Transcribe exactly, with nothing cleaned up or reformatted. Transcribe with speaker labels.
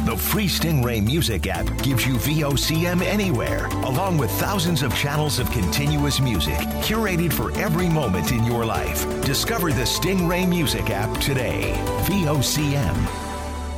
Speaker 1: The free Stingray Music app gives you V O C M anywhere, along with thousands of channels of continuous music curated for every moment in your life. Discover the Stingray Music app today. V O C M.